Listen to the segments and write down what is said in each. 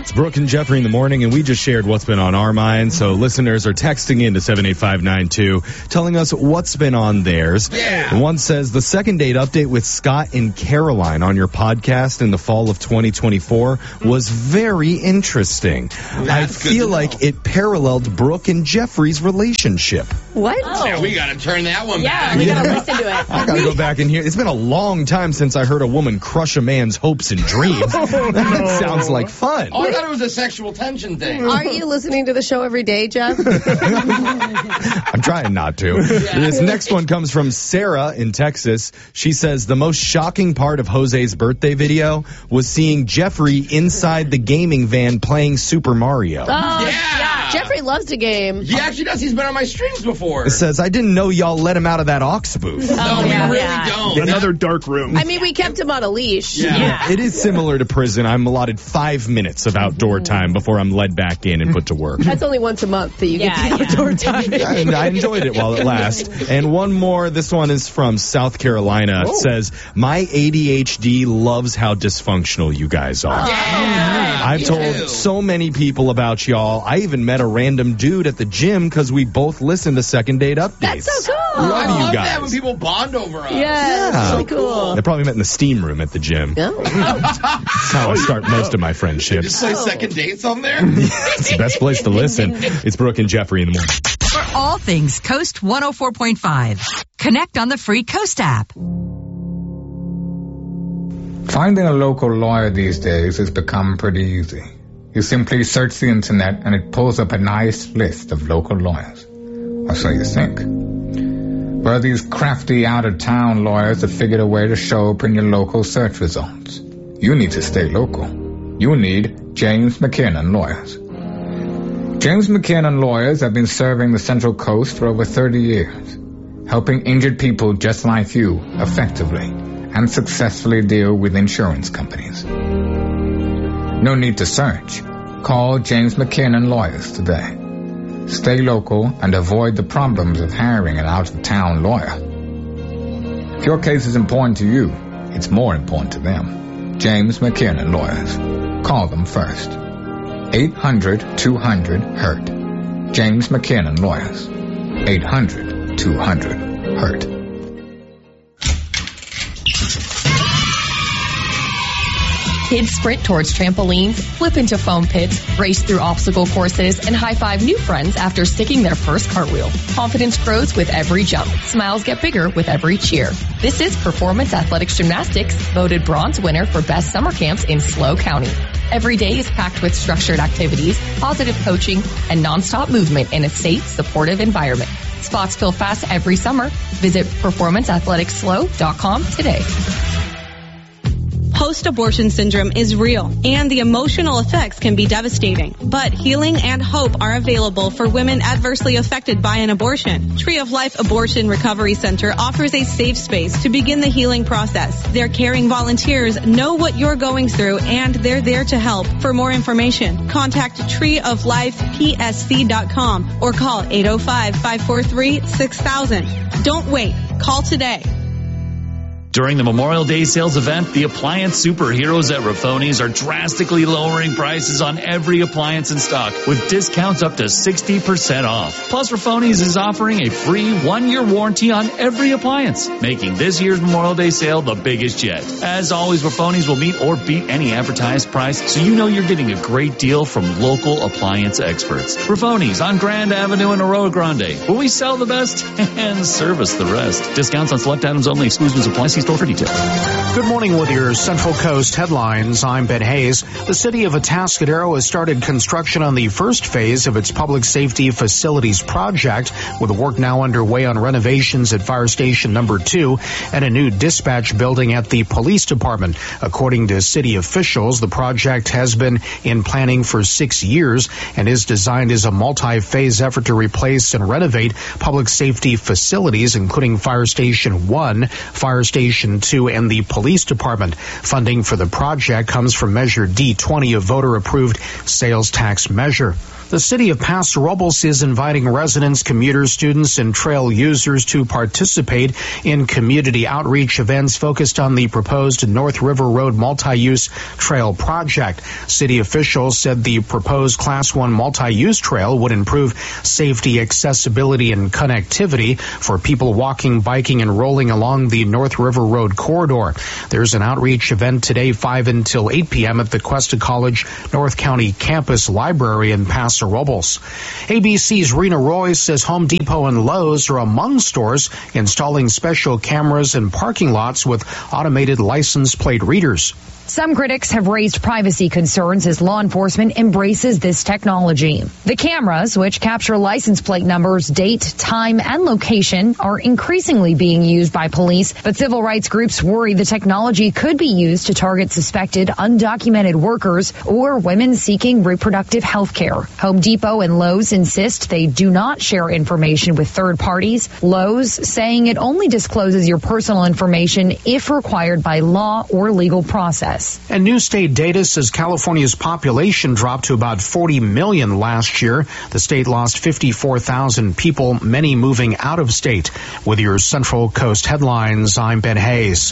It's Brooke and Jeffrey in the morning, and we just shared what's been on our minds. So listeners are texting in to 78592, telling us what's been on theirs. Yeah. And one says, the second date update with Scott and Caroline on your podcast in the fall of 2024 was very interesting. I feel like it paralleled Brooke and Jeffrey's relationship. What? Oh. Yeah, we got to turn that one back. Yeah, we got to listen to it. I got to go back and hear. It's been a long time since I heard a woman crush a man's hopes and dreams. That sounds like fun. Oh, I thought it was a sexual tension thing. Are you listening to the show every day, Jeff? I'm trying not to. This next one comes from Sarah in Texas. She says, the most shocking part of Jose's birthday video was seeing Jeffrey inside the gaming van playing Super Mario. Yeah. Jeffrey loves to game. He actually does. He's been on my streams before. It says, I didn't know y'all let him out of that aux booth. No, we really don't. Another dark room. I mean, we kept him on a leash. Yeah. It is similar to prison. I'm allotted 5 minutes of outdoor time before I'm led back in and put to work. That's only once a month that you get the outdoor time. I enjoyed it while it lasts. And one more. This one is from South Carolina. It says, my ADHD loves how dysfunctional you guys are. Yeah. I've told so many people about y'all. I even met a random dude at the gym because we both listened to Second Date Updates. That's so cool. Love I you love guys. that when people bond over us. Yeah, that's really cool. They probably met in the steam room at the gym. That's how I start most of my friendships. Just play second dates on there? It's the best place to listen. It's Brooke and Jeffrey in the morning. For all things Coast 104.5, connect on the free Coast app. Finding a local lawyer these days has become pretty easy. You simply search the internet and it pulls up a nice list of local lawyers. Or so you think. But these crafty out-of-town lawyers have figured a way to show up in your local search results. You need to stay local. You need James McKinnon Lawyers. James McKinnon Lawyers have been serving the Central Coast for over 30 years, helping injured people just like you effectively and successfully deal with insurance companies. No need to search. Call James McKinnon Lawyers today. Stay local and avoid the problems of hiring an out-of-town lawyer. If your case is important to you, it's more important to them. James McKinnon Lawyers. Call them first. 800-200-HURT. James McKinnon Lawyers. 800-200-HURT. Kids sprint towards trampolines, flip into foam pits, race through obstacle courses, and high-five new friends after sticking their first cartwheel. Confidence grows with every jump. Smiles get bigger with every cheer. This is Performance Athletics Gymnastics, voted bronze winner for best summer camps in SLO County. Every day is packed with structured activities, positive coaching, and nonstop movement in a safe, supportive environment. Spots fill fast every summer. Visit performanceathleticslo.com today. Post-abortion syndrome is real, and the emotional effects can be devastating. But healing and hope are available for women adversely affected by an abortion. Tree of Life Abortion Recovery Center offers a safe space to begin the healing process. Their caring volunteers know what you're going through, and they're there to help. For more information, contact treeoflifepsc.com or call 805-543-6000. Don't wait. Call today. During the Memorial Day sales event, the appliance superheroes at Raffoni's are drastically lowering prices on every appliance in stock with discounts up to 60% off. Plus, Raffoni's is offering a free 1-year warranty on every appliance, making this year's Memorial Day sale the biggest yet. As always, Raffoni's will meet or beat any advertised price, so you know you're getting a great deal from local appliance experts. Raffoni's on Grand Avenue in Arroyo Grande, where we sell the best and service the rest. Discounts on select items only. Exclusions apply. See store for details. Good morning with your Central Coast headlines. I'm Ben Hayes. The city of Atascadero has started construction on the first phase of its public safety facilities project, with the work now underway on renovations at Fire Station Number 2 and a new dispatch building at the police department. According to city officials, the project has been in planning for 6 years and is designed as a multi-phase effort to replace and renovate public safety facilities, including Fire Station 1, Fire Station Station 2 and the police department. Funding for the project comes from Measure D20, a voter-approved sales tax measure. The city of Paso Robles is inviting residents, commuters, students, and trail users to participate in community outreach events focused on the proposed North River Road multi-use trail project. City officials said the proposed Class 1 multi-use trail would improve safety, accessibility, and connectivity for people walking, biking, and rolling along the North River Road corridor. There's an outreach event today, 5 until 8 p.m. at the Cuesta College North County Campus Library in Paso Robles. ABC's Rena Roy says Home Depot and Lowe's are among stores installing special cameras in parking lots with automated license plate readers. Some critics have raised privacy concerns as law enforcement embraces this technology. The cameras, which capture license plate numbers, date, time, and location, are increasingly being used by police, but civil rights groups worry the technology could be used to target suspected undocumented workers or women seeking reproductive health care. Home Depot and Lowe's insist they do not share information with third parties. Lowe's saying it only discloses your personal information if required by law or legal process. And new state data says California's population dropped to about 40 million last year. The state lost 54,000 people, many moving out of state. With your Central Coast headlines, I'm Ben Hayes.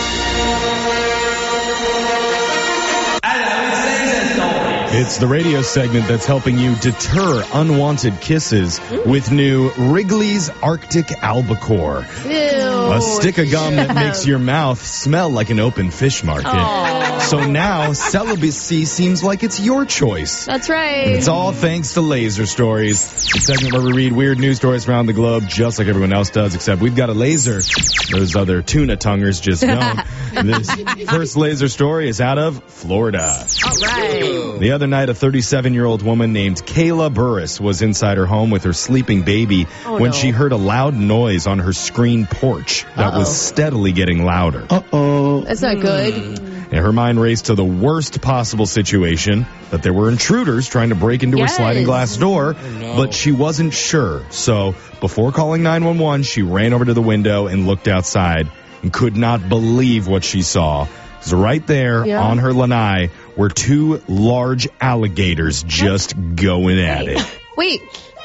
It's the radio segment that's helping you deter unwanted kisses with new Wrigley's Arctic Albacore. Ew. A stick of gum that makes your mouth smell like an open fish market. Aww. So now celibacy seems like it's your choice. That's right. And it's all thanks to Laser Stories, the segment where we read weird news stories around the globe just like everyone else does, except we've got a laser. Those other tuna tonguers just don't. This first laser story is out of Florida. All right. The other night, a 37-year-old woman named Kayla Burris was inside her home with her sleeping baby when she heard a loud noise on her screen porch that was steadily getting louder. That's not good. And her mind raced to the worst possible situation, that there were intruders trying to break into her sliding glass door, but she wasn't sure. So before calling 911, she ran over to the window and looked outside and could not believe what she saw. Because right there on her lanai were two large alligators just going at it. Wait.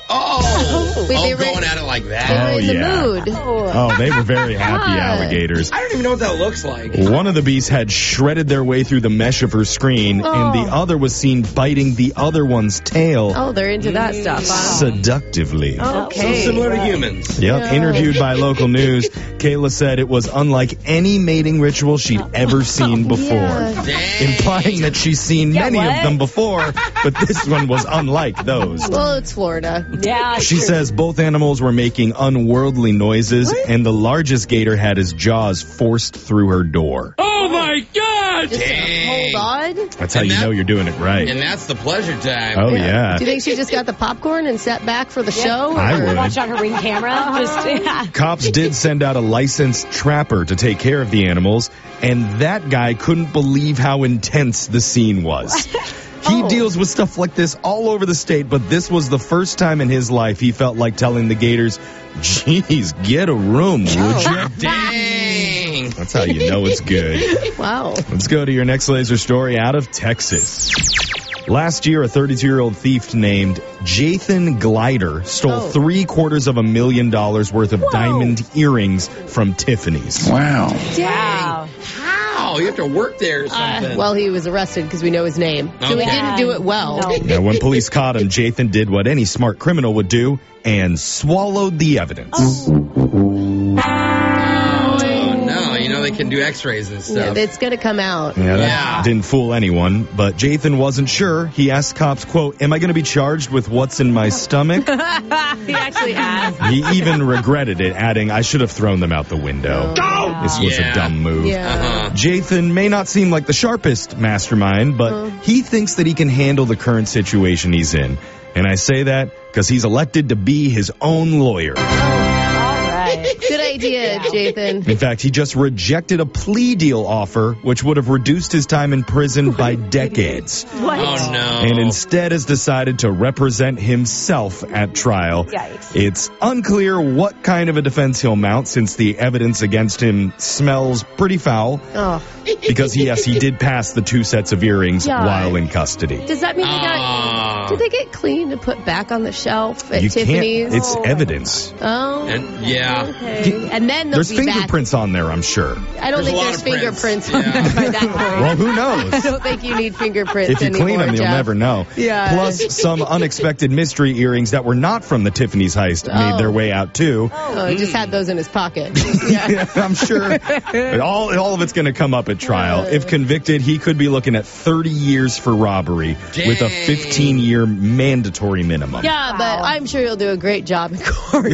They were going at it like that. They were in the mood. Oh, they were very happy alligators. I don't even know what that looks like. One of the beasts had shredded their way through the mesh of her screen, and the other was seen biting the other one's tail. Oh, they're into that stuff. Seductively. Okay. So similar to humans. Yep. Interviewed by local news, Kayla said it was unlike any mating ritual she'd ever seen before, implying that she's seen many of them before, but this one was unlike those. Well, it's Florida. Yeah. She says both animals were making unworldly noises, and the largest gator had his jaws forced through her door. Oh my God! Hold on. That's how you know you're doing it right. And that's the pleasure time. Oh, yeah. Do you think she just got the popcorn and sat back for the show? I would. Watch on her ring camera. Cops did send out a licensed trapper to take care of the animals, and that guy couldn't believe how intense the scene was. He deals with stuff like this all over the state, but this was the first time in his life he felt like telling the gators, "Geez, get a room, would you?" Dang. That's how you know it's good. Wow. Let's go to your next laser story out of Texas. Last year, a 32-year-old thief named Jathan Glider stole $750,000 worth of diamond earrings from Tiffany's. Wow. Wow. How? You have to work there or something. Well, he was arrested because we know his name. So he didn't do it well. No. Now, when police caught him, Jathan did what any smart criminal would do and swallowed the evidence. They can do x-rays and stuff. Yeah, it's going to come out. Yeah, that didn't fool anyone, but Jathan wasn't sure. He asked cops, quote, "Am I going to be charged with what's in my stomach?" He actually asked. He even regretted it, adding, "I should have thrown them out the window. This was a dumb move." Jathan may not seem like the sharpest mastermind, but he thinks that he can handle the current situation he's in. And I say that because he's elected to be his own lawyer. Good idea, Jathan. In fact, he just rejected a plea deal offer, which would have reduced his time in prison by decades. What? Oh, no. And instead has decided to represent himself at trial. Yikes. It's unclear what kind of a defense he'll mount since the evidence against him smells pretty foul. Oh. Because, yes, he did pass the 2 sets of earrings Yeah. while in custody. Does that mean did they get cleaned and put back on the shelf at You Tiffany's? can't. It's evidence. Oh. And, yeah. Okay. And then they'll There's be back. fingerprints on there, I'm sure. I don't think there's fingerprints on there by that point. Well, who knows? I don't think you need fingerprints If you anymore, clean them, you'll Jeff. never know. Yeah. Plus, some unexpected mystery earrings that were not from the Tiffany's heist made their way out, too. Oh, he just had those in his pocket. Yeah, I'm sure all of it's going to come up at trial. If convicted, he could be looking at 30 years for robbery with a 15-year mandatory minimum. Yeah, but I'm sure he'll do a great job in court.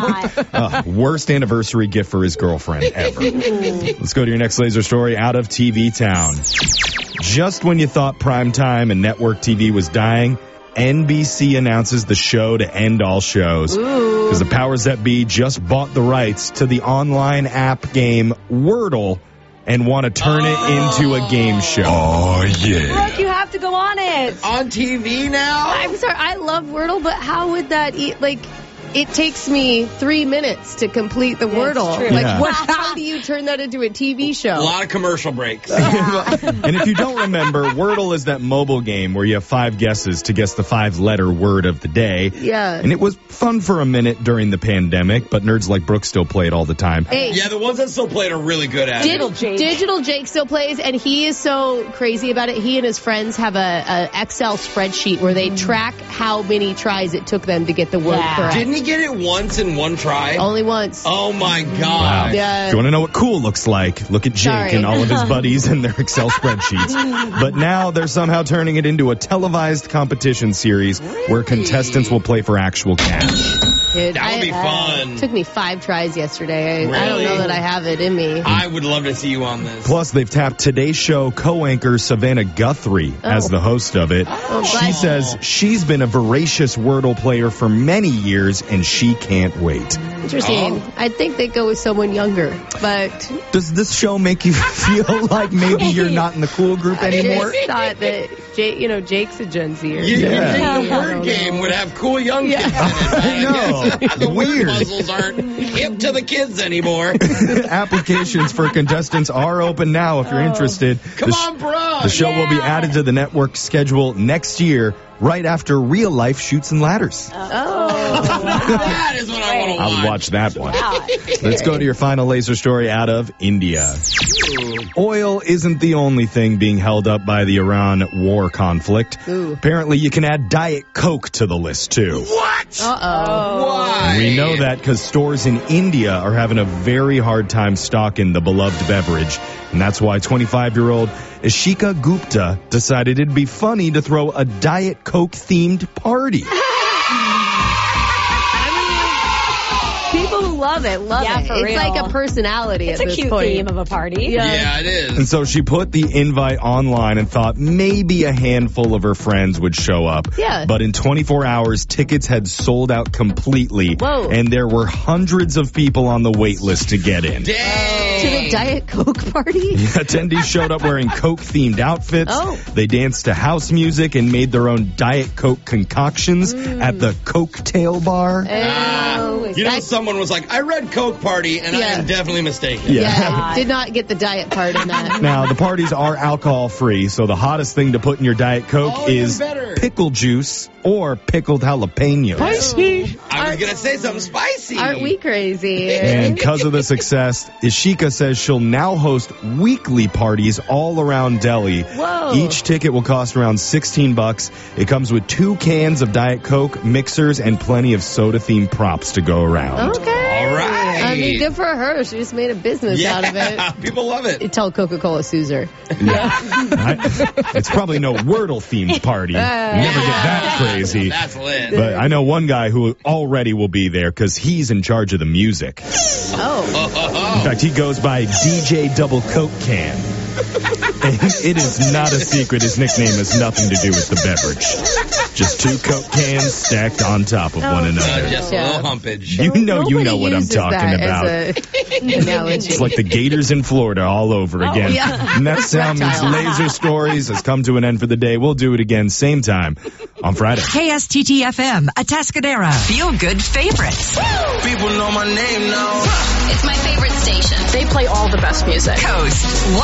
Worst anniversary gift for his girlfriend ever. Let's go to your next laser story out of TV Town. Just when you thought primetime and network TV was dying, NBC announces the show to end all shows. Because the powers that be just bought the rights to the online app game Wordle and want to turn it into a game show. Oh, yeah. Look, you have to go on it. On TV now? I'm sorry, I love Wordle, but how would that it takes me 3 minutes to complete the Wordle. true. Like, Yeah. how do you turn that into a TV show? A lot of commercial breaks. And if you don't remember, Wordle is that mobile game where you have 5 guesses to guess the 5-letter word of the day. Yeah. And it was fun for a minute during the pandemic, but nerds like Brooke still play it all the time. Hey, Yeah, the ones that still play it are really good at it. Digital Jake still plays, and he is so crazy about it. He and his friends have a Excel spreadsheet where they track how many tries it took them to get the word correct. Didn't he get it once in one try? Only once. Oh, my God. Wow. Yeah. If you want to know what cool looks like, look at Jake Sorry. and all of his buddies and their Excel spreadsheets. But now they're somehow turning it into a televised competition series where contestants will play for actual cash. Dude, That would be fun. Took me 5 tries yesterday. I don't Really? know that I have it in me. I would love to see you on this. Plus, they've tapped Today's Show co-anchor Savannah Guthrie as the host of it. She says she's been a voracious Wordle player for many years, and she can't wait. Interesting. I think they go with someone younger, but Does this show make you feel like maybe you're not in the cool group anymore? I just thought that Jake's a Gen Zer. You think the I word don't game know. would have cool young kids in it. I know. The word Weird. puzzles aren't hip to the kids anymore. Applications for contestants are open now if you're interested. Come on, bro. The show will be added to the network schedule next year, right after Real Life Shoots and Ladders. That is what I want to watch. I'll watch that one. Let's go to your final laser story out of India. Oil isn't the only thing being held up by the Iran war conflict. Apparently, you can add Diet Coke to the list, too. What? Uh-oh. Why? We know that because stores in India are having a very hard time stocking the beloved beverage. And that's why 25-year-old Ishika Gupta decided it'd be funny to throw a Diet Coke-themed party. People who love it, love Yeah, it. for It's real. like a personality It's at a this cute point. theme of a party. Yeah, it is. And so she put the invite online and thought maybe a handful of her friends would show up. Yeah. But in 24 hours, tickets had sold out completely. Whoa. And there were hundreds of people on the wait list to get in. Dang. To the Diet Coke party? Attendees showed up wearing Coke-themed outfits. Oh. They danced to house music and made their own Diet Coke concoctions at the Cocktail Bar. You know, someone was like, I read Coke Party, and I am definitely mistaken. Yeah, did not get the diet part in that. Now, the parties are alcohol-free, so the hottest thing to put in your Diet Coke is pickle juice or pickled jalapeno. Spicy. I was going to say something spicy. Aren't we crazy? And because of the success, Ishika says she'll now host weekly parties all around Delhi. Whoa. Each ticket will cost around $16. It comes with 2 cans of Diet Coke, mixers, and plenty of soda-themed props to go around. Okay. All right. I mean, good for her. She just made a business out of it. People love it. Tell Coca-Cola sues her. It's probably no Wordle-themed party. Never get that crazy. That's lit. But I know one guy who already will be there because he's in charge of the music. Oh. In fact, he goes by DJ Double Coke Can. It is not a secret. His nickname has nothing to do with the beverage. Just 2 Coke cans stacked on top of one another. Just a little humpage. You know what I'm talking about. It's like the Gators in Florida all over again. Yeah. And that's Salmon's Laser Stories has come to an end for the day. We'll do it again same time on Friday. KSTT-FM, Atascadero. Feel good favorites. People know my name now. It's my favorite station. They play all the best music. Coast